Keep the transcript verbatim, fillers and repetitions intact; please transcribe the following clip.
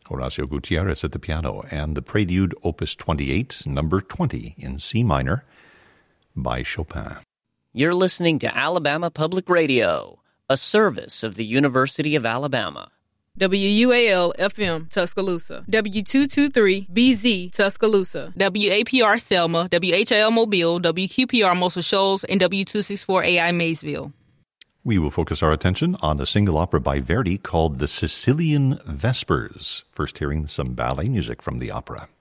Horacio Gutierrez at the piano, and the Prelude Opus twenty-eight, number twenty in C minor by Chopin. You're listening to Alabama Public Radio, a service of the University of Alabama. W U A L F M Tuscaloosa, W two twenty-three B Z Tuscaloosa, W A P R Selma, W H L Mobile, W Q P R Muscle Shoals, and W two sixty-four A I Maysville. We will focus our attention on a single opera by Verdi called The Sicilian Vespers, first hearing some ballet music from the opera.